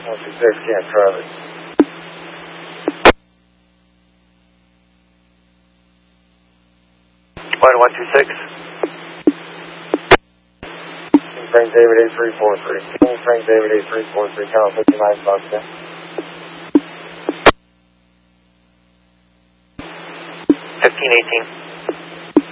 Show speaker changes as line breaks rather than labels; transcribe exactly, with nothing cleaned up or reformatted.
one two six, Camp Charlie.
Flight one two six.
Frank David eight three four three. Frank David eight three four three, count fifty-nine Foxtrot.
fifteen eighteen.